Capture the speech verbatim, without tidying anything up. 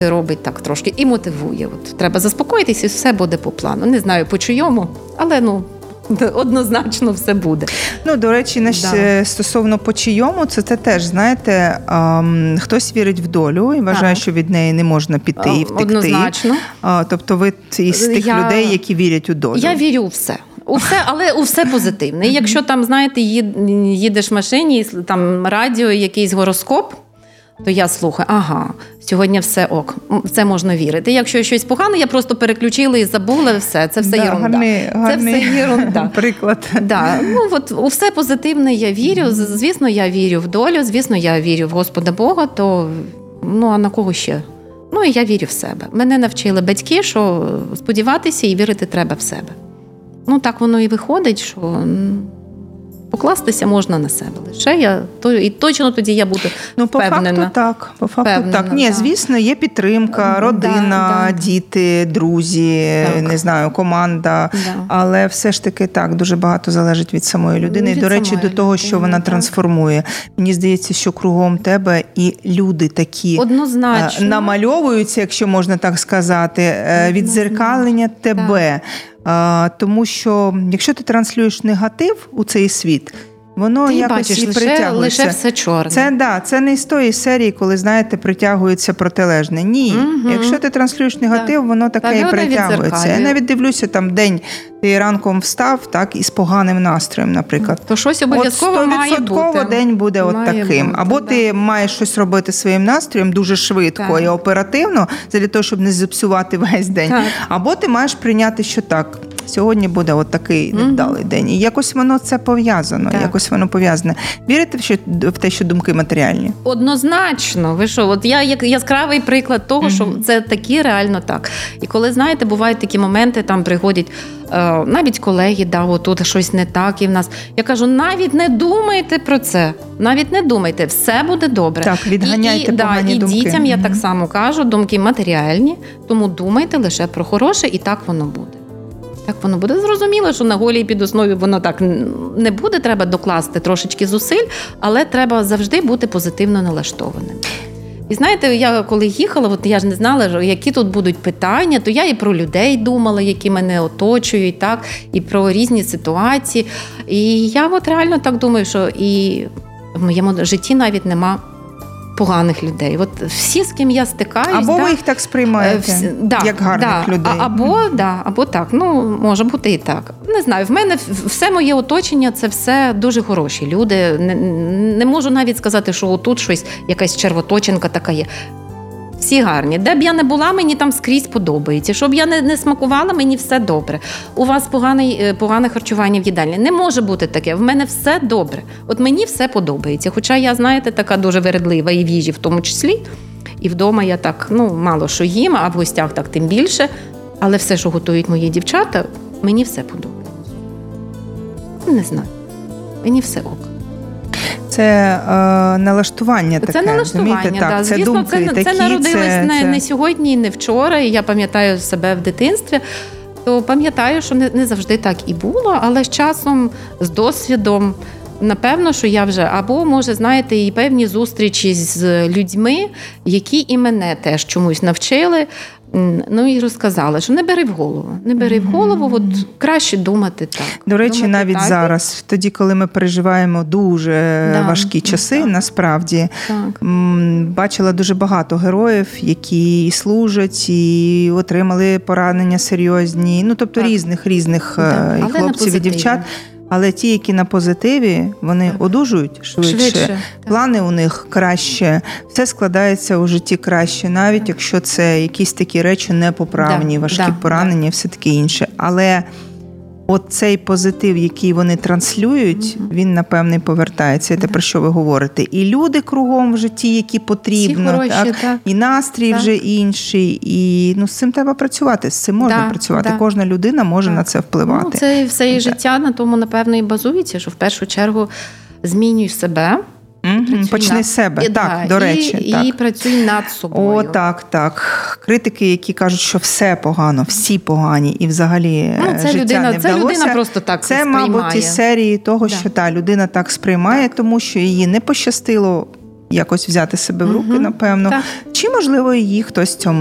робить так трошки і мотивує. От, треба заспокоїтися, і все буде по плану. Не знаю, по чийому, але, ну, однозначно все буде. Ну, до речі, да. стосовно по чийому, це, це теж, знаєте, ем, хтось вірить в долю і вважає, ага. що від неї не можна піти і втекти. Однозначно. А, тобто ви із тих Я... людей, які вірять у долю. Я вірю у все. У все, але у все позитивне. І якщо там, знаєте, їдеш в машині, і там радіо, якийсь гороскоп, то я слухаю, ага, сьогодні все ок, в це можна вірити. Якщо щось погане, я просто переключила і забула все, це все да, єрунда. Гарний, гарний це все єрунда. Приклад. Да. Ну, от, у все позитивне я вірю, звісно, я вірю в долю, звісно, я вірю в Господа Бога, то, ну, а на кого ще? Ну, і я вірю в себе. Мене навчили батьки, що сподіватися і вірити треба в себе. Ну, так воно і виходить, що покластися можна на себе. Лише я, то, і точно тоді я буду ну, по впевнена. Факту так, по факту впевнена, так. Ні, да. звісно, є підтримка, родина, да, да. діти, друзі, так. не знаю, команда. Да. Але все ж таки так, дуже багато залежить від самої людини. Від і, до речі, до того, що вона так. трансформує. Мені здається, що кругом тебе і люди такі однозначно намальовуються, якщо можна так сказати, віддзеркалення тебе. А, тому що, якщо ти транслюєш негатив у цей світ, воно ти якось бачиш, і лише, притягується. лише все чорне. Це, да, це не з тої серії, коли, знаєте, притягується протилежне. Ні. Угу. Якщо ти транслюєш негатив, так. воно таке так, і притягується. Я навіть дивлюся, там день ти ранком встав, так, із поганим настроєм, наприклад. То щось обов'язково от має бути. сто відсотків день буде має от таким. Бути, або да. ти маєш щось робити своїм настроєм дуже швидко так. і оперативно, для того, щоб не зіпсувати весь день. Так. Або ти маєш прийняти, що так, сьогодні буде от такий угу. невдалий день. І якось воно це пов'язано, так. якось воно пов'язане. Вірите в те, що думки матеріальні? Однозначно. Ви що? От я як яскравий приклад того, mm-hmm. що це такі реально так. І коли, знаєте, бувають такі моменти, там приходять е, навіть колеги, да, от тут щось не так і в нас. Я кажу, навіть не думайте про це. Навіть не думайте, все буде добре. Так, відганяйте і, погані да, думки. І дітям mm-hmm. я так само кажу, думки матеріальні, тому думайте лише про хороше, і так воно буде. Так воно буде. Зрозуміло, що на голій підоснові воно так не буде, треба докласти трошечки зусиль, але треба завжди бути позитивно налаштованим. І знаєте, я коли їхала, от я ж не знала, які тут будуть питання, то я і про людей думала, які мене оточують, так, і про різні ситуації. І я от реально так думаю, що і в моєму житті навіть нема поганих людей. От всі, з ким я стикаюсь... Або да, ви їх так сприймаєте, всі, да, як гарних да, людей. Або, да, або так. Ну, може бути і так. Не знаю, в мене все моє оточення – це все дуже хороші люди. Не, не можу навіть сказати, що отут щось, якась червоточинка така є. Всі гарні. Де б я не була, мені там скрізь подобається. Щоб я не, не смакувала, мені все добре. У вас поганий, погане харчування в їдальні. Не може бути таке. В мене все добре. От мені все подобається. Хоча я, знаєте, така дуже вередлива і в їжі в тому числі. І вдома я так, ну, мало що їм, а в гостях так тим більше. Але все, що готують мої дівчата, мені все подобається. Не знаю. Мені все ок. Це е, налаштування таке. Це налаштування, так. Да. Це Звісно, думки це, такі. Це народилось це, не, це... не сьогодні, не вчора. І я пам'ятаю себе в дитинстві, то пам'ятаю, що не, не завжди так і було, але з часом, з досвідом, напевно, що я вже, або, може, знаєте, і певні зустрічі з людьми, які і мене теж чомусь навчили, ну і розказали, що не бери в голову. Не бери mm-hmm. в голову, от краще думати так. До речі, думати навіть так. зараз, тоді, коли ми переживаємо дуже да, важкі часи, так. насправді, так. бачила дуже багато героїв, які і служать, і отримали поранення серйозні, ну, тобто так. різних, різних да. і хлопців, і дівчат. Але ті, які на позитиві, вони так. одужують швидше, швидше плани у них краще, все складається у житті краще, навіть так. якщо це якісь такі речі непоправні, да. важкі да. поранення, да. все таке інше. Але от цей позитив, який вони транслюють, mm-hmm. він, напевне, повертається. Це yeah. про що ви говорите. І люди кругом в житті, які потрібно, хороші, так? Так. І настрій так. вже інший. І ну, з цим треба працювати, з цим можна да, працювати. да. Кожна людина може так. на це впливати. Ну, це все і так. життя на тому, напевно, і базується, що в першу чергу змінюй себе. Mm-hmm. Почни над... з себе, і, так, да, до речі. І, так. і працюй над собою. О, так, так. Критики, які кажуть, що все погано, всі погані, і взагалі ну, це життя людина, не вдалося. Це людина просто так це, сприймає. Мабуть, із серії того, да. що та людина так сприймає, так. тому що їй не пощастило якось взяти себе в руки, угу. напевно. Так. Чи, можливо, її хтось цьому